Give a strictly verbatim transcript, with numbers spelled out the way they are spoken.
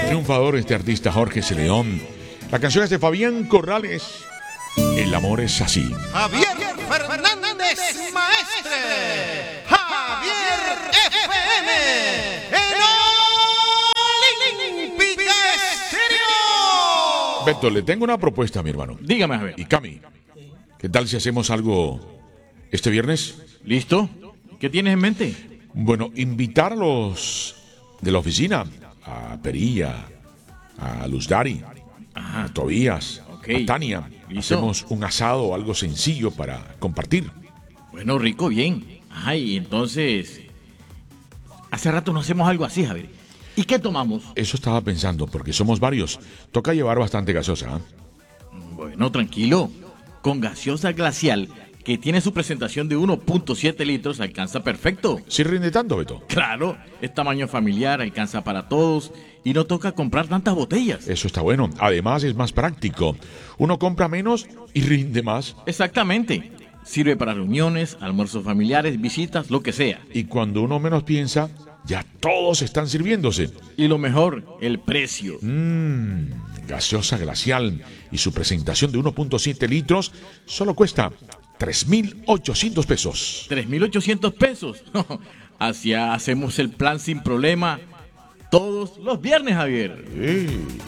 triunfador este artista Jorge C. León. La canción es de Fabián Corrales. El amor es así. Javier Fernández Maestre. Javier F M. El Olímpica Estéreo. Beto, le tengo una propuesta, mi hermano. Dígame, Javier. Y Cami, ¿qué tal si hacemos algo este viernes? ¿Listo? ¿Qué tienes en mente? Bueno, invitar a los de la oficina, a Perilla, a Luz Dari, Ajá. a Tobías, Ok. a Tania. ¿Listo? Hacemos un asado o algo sencillo para compartir. Bueno, rico, bien. Ay, entonces... Hace rato no hacemos algo así, Javier. ¿Y qué tomamos? Eso estaba pensando, porque somos varios. Toca llevar bastante gaseosa, ¿eh? Bueno, tranquilo. Con gaseosa glacial, que tiene su presentación de uno punto siete litros, alcanza perfecto. ¿Sí rinde tanto, Beto? Claro, es tamaño familiar, alcanza para todos y no toca comprar tantas botellas. Eso está bueno. Además, es más práctico. Uno compra menos y rinde más. Exactamente. Sirve para reuniones, almuerzos familiares, visitas, lo que sea. Y cuando uno menos piensa, ya todos están sirviéndose. Y lo mejor, el precio. Mmm, gaseosa glacial y su presentación de uno punto siete litros solo cuesta tres mil ochocientos pesos. tres mil ochocientos pesos. Así hacemos el plan sin problema todos los viernes, Javier. Sí.